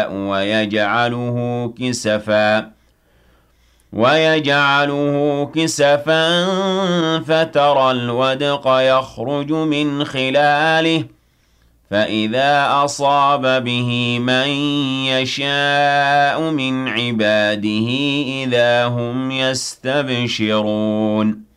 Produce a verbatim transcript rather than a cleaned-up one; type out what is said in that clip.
ويجعله كسفا ويجعله كسفا فترى الودق يخرج من خلاله فإذا أصاب به من يشاء من عباده إذا هم يستبشرون